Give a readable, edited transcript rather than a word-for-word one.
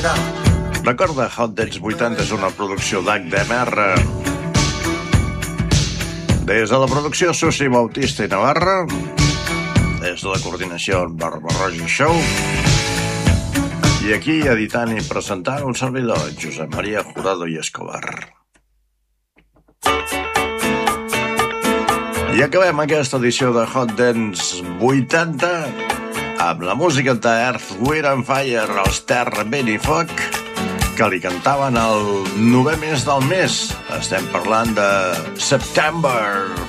Recorda, Hot Dance 80 és una producció d'HDMR. Des de la producció, Susi Bautista i Navarra. Des de la coordinació, Barbarroja Show. I aquí, editant i presentant un servidor, Josep Maria Jurado i Escobar. I acabem aquesta edició de Hot Dance 80 amb la música de Earth, Wind and Fire, els Terra, Vent i Foc, que li cantaven el 9è mes del mes. Estem parlant de September.